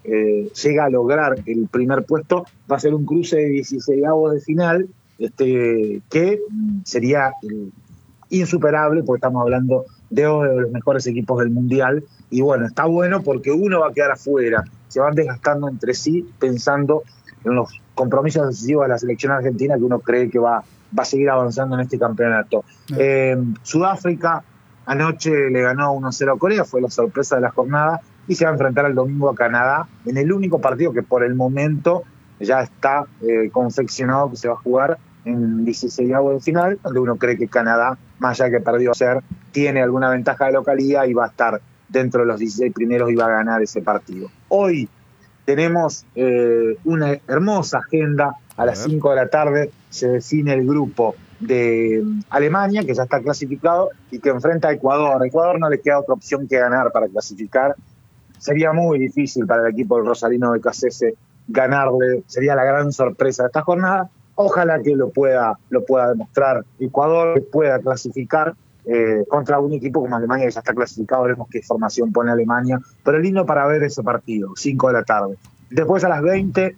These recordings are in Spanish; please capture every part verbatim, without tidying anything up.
eh, llega a lograr el primer puesto, va a ser un cruce de dieciseisavos de final, este, que sería eh, insuperable, porque estamos hablando de dos de los mejores equipos del Mundial, y bueno, está bueno porque uno va a quedar afuera, se van desgastando entre sí pensando en los compromisos decisivos de la selección argentina que uno cree que va, va a seguir avanzando en este campeonato. Eh, Sudáfrica anoche le ganó uno a cero a Corea, fue la sorpresa de la jornada, y se va a enfrentar el domingo a Canadá en el único partido que por el momento ya está eh, confeccionado, que se va a jugar en dieciseisavos de final, donde uno cree que Canadá, más allá que perdió ayer, tiene alguna ventaja de localidad y va a estar dentro de los dieciséis primeros y va a ganar ese partido. Hoy tenemos eh, una hermosa agenda. A las cinco de la tarde se define el grupo de Alemania, que ya está clasificado, y que enfrenta a Ecuador. A Ecuador no le queda otra opción que ganar para clasificar. Sería muy difícil para el equipo del Rosarino de Cassese ganarle, sería la gran sorpresa de esta jornada. Ojalá que lo pueda, lo pueda demostrar Ecuador, que pueda clasificar eh, contra un equipo como Alemania, que ya está clasificado. Veremos qué formación pone Alemania, pero lindo para ver ese partido, cinco de la tarde. Después a las veinte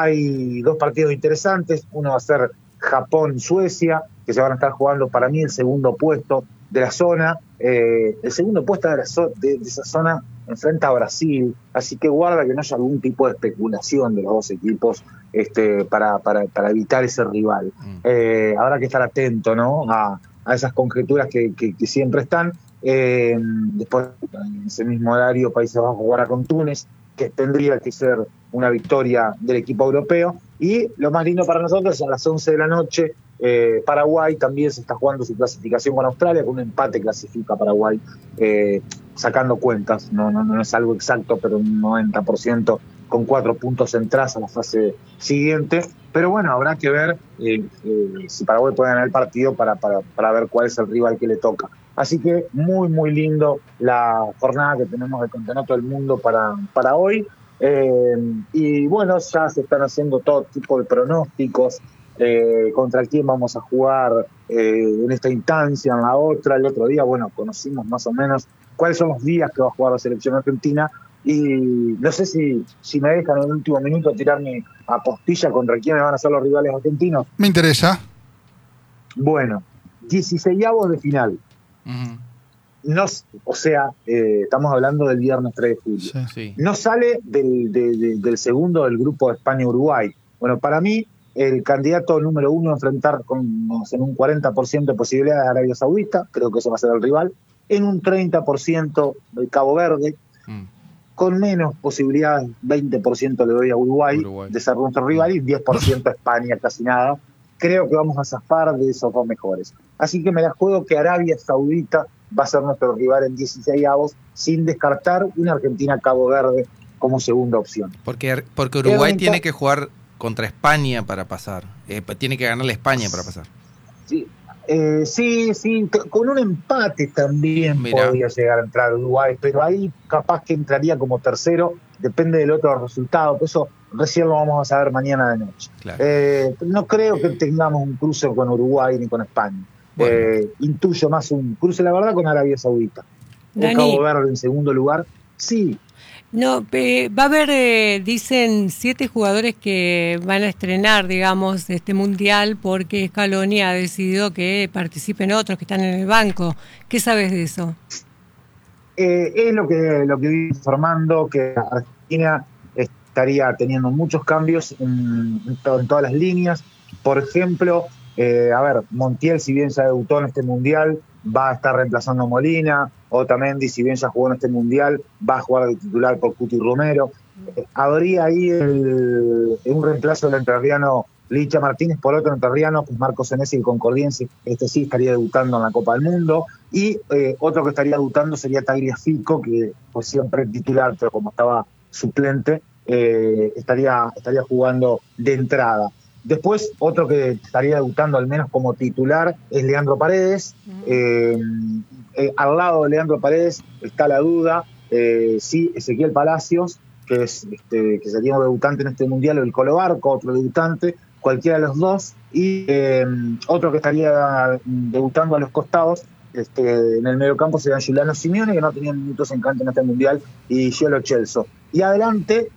hay dos partidos interesantes. Uno va a ser Japón-Suecia, que se van a estar jugando para mí el segundo puesto de la zona. Eh, el segundo puesto de, la so de, de esa zona enfrenta a Brasil, así que guarda que no haya algún tipo de especulación de los dos equipos este, para, para, para evitar ese rival. Mm. Eh, habrá que estar atento, ¿no?, a, a esas conjeturas que, que, que siempre están. Eh, después, en ese mismo horario, Países Bajos jugará con Túnez, que tendría que ser una victoria del equipo europeo. Y lo más lindo para nosotros es a las once de la noche, eh, Paraguay también se está jugando su clasificación con Australia, con un empate clasifica Paraguay, eh, sacando cuentas, no, no, no es algo exacto, pero un noventa por ciento con cuatro puntos entradas a la fase siguiente. Pero bueno, habrá que ver eh, eh, si Paraguay puede ganar el partido para, para, para ver cuál es el rival que le toca. Así que muy, muy lindo la jornada que tenemos del Campeonato del Mundo para, para hoy. Eh, y bueno, ya se están haciendo todo tipo de pronósticos, eh, contra quién vamos a jugar eh, en esta instancia, en la otra. El otro día, bueno, conocimos más o menos cuáles son los días que va a jugar la selección argentina, y no sé si, si me dejan en el último minuto tirar mi apostilla contra quiénes van a ser los rivales argentinos. Me interesa. Bueno, dieciseisavos de final. Uh-huh. No, o sea, eh, estamos hablando del viernes tres de julio. Sí, sí. No sale del, de, de, del segundo del grupo de España-Uruguay. Bueno, para mí, el candidato número uno a enfrentar con, no sé, en un cuarenta por ciento de posibilidades de Arabia Saudita, creo que eso va a ser el rival, en un treinta por ciento de Cabo Verde, mm. con menos posibilidades, veinte por ciento le doy a Uruguay, Uruguay. de ser nuestro rival, y diez por ciento a España, casi nada. Creo que vamos a zafar de esos dos mejores. Así que me la juego que Arabia Saudita va a ser nuestro rival en dieciseisavos, sin descartar una Argentina-Cabo Verde como segunda opción. Porque, porque Uruguay tiene que jugar contra España para pasar. Eh, tiene que ganarle a España para pasar. Sí, eh, sí, sí, con un empate también Mirá. podría llegar a entrar Uruguay, pero ahí capaz que entraría como tercero, depende del otro resultado. Por eso recién lo vamos a saber mañana de noche. Claro. Eh, no creo que tengamos un cruce con Uruguay ni con España. Bueno. Eh, intuyo más un cruce, la verdad, con Arabia Saudita. Dani, o Cabo Verde en segundo lugar. Sí. No, eh, va a haber, eh, dicen, siete jugadores que van a estrenar, digamos, este mundial, porque Scaloni ha decidido que participen otros que están en el banco. ¿Qué sabes de eso? Eh, es lo que, lo que vi informando, que Argentina estaría teniendo muchos cambios en, en, to, en todas las líneas. Por ejemplo, eh, a ver, Montiel, si bien ya debutó en este mundial, va a estar reemplazando a Molina. Otamendi, si bien ya jugó en este mundial, va a jugar de titular por Cuti Romero. Eh, habría ahí el, un reemplazo del entrerriano Licha Martínez por otro entrerriano, que es Marcos Senesi, el concordiense. Este sí estaría debutando en la Copa del Mundo. Y eh, otro que estaría debutando sería Tagliafico, que pues siempre titular, pero como estaba suplente, eh, estaría, estaría jugando de entrada. Después, otro que estaría debutando al menos como titular es Leandro Paredes. Eh, eh, al lado de Leandro Paredes está la duda, eh, sí, Ezequiel Palacios, que, es, este, que sería un debutante en este mundial, o el Colo Barco, otro debutante, cualquiera de los dos. Y eh, otro que estaría debutando a los costados, este, en el mediocampo, sería Giuliano Simeone, que no tenía minutos en cancha en este mundial, y Giolo Celso. Y adelante